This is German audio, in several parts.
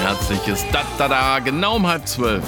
herzliches Da-Da-Da, genau um 11:30.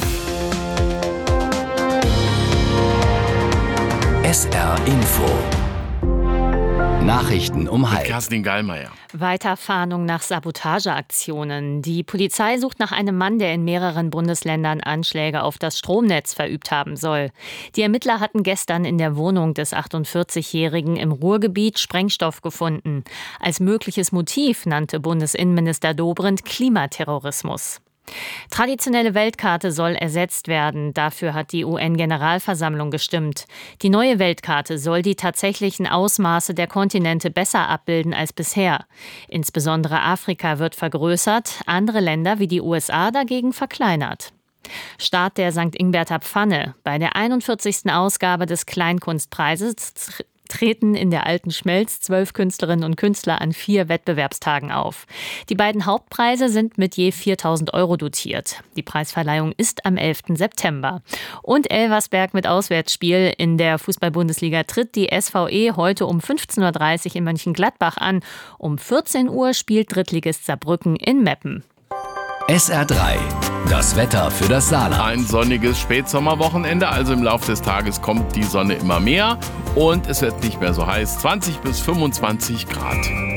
SR Info. Nachrichten um halb. Kerstin Gallmeier. Weiter Fahndung nach Sabotageaktionen. Die Polizei sucht nach einem Mann, der in mehreren Bundesländern Anschläge auf das Stromnetz verübt haben soll. Die Ermittler hatten gestern in der Wohnung des 48-Jährigen im Ruhrgebiet Sprengstoff gefunden. Als mögliches Motiv nannte Bundesinnenminister Dobrindt Klimaterrorismus. Traditionelle Weltkarte soll ersetzt werden. Dafür hat die UN-Generalversammlung gestimmt. Die neue Weltkarte soll die tatsächlichen Ausmaße der Kontinente besser abbilden als bisher. Insbesondere Afrika wird vergrößert, andere Länder wie die USA dagegen verkleinert. Start der St. Ingberter Pfanne. Bei der 41. Ausgabe des Kleinkunstpreises treten in der Alten Schmelz 12 Künstlerinnen und Künstler an 4 Wettbewerbstagen auf. Die beiden Hauptpreise sind mit je 4.000 € dotiert. Die Preisverleihung ist am 11. September. Und Elversberg mit Auswärtsspiel in der Fußball-Bundesliga tritt die SVE heute um 15:30 Uhr in Mönchengladbach an. Um 14 Uhr spielt Drittligist Saarbrücken in Meppen. SR3, das Wetter für das Saarland. Ein sonniges Spätsommerwochenende, also im Laufe des Tages kommt die Sonne immer mehr und es wird nicht mehr so heiß, 20 bis 25 Grad.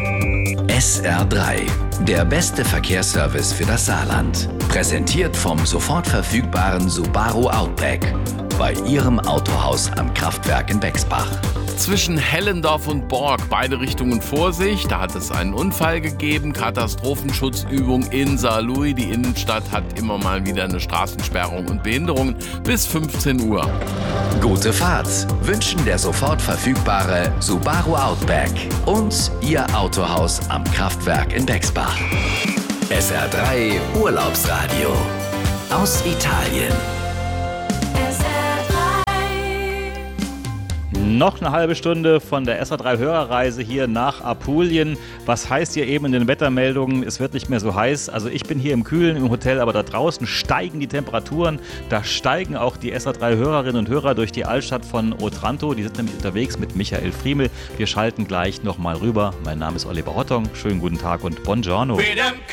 SR3, der beste Verkehrsservice für das Saarland. Präsentiert vom sofort verfügbaren Subaru Outback. Bei Ihrem Autohaus am Kraftwerk in Bexbach. Zwischen Hellendorf und Borg, beide Richtungen Vorsicht. Da hat es einen Unfall gegeben, Katastrophenschutzübung in Saarlouis. Die Innenstadt hat immer mal wieder eine Straßensperrung und Behinderungen bis 15 Uhr. Gute Fahrt wünschen der sofort verfügbare Subaru Outback und Ihr Autohaus am Kraftwerk in Bexbach. SR3 Urlaubsradio aus Italien. Noch eine halbe Stunde von der SR3-Hörerreise hier nach Apulien. Was heißt hier eben in den Wettermeldungen? Es wird nicht mehr so heiß. Also ich bin hier im Kühlen im Hotel, aber da draußen steigen die Temperaturen. Da steigen auch die SR3-Hörerinnen und Hörer durch die Altstadt von Otranto. Die sind nämlich unterwegs mit Michael Friemel. Wir schalten gleich nochmal rüber. Mein Name ist Oliver Hottung. Schönen guten Tag und buongiorno.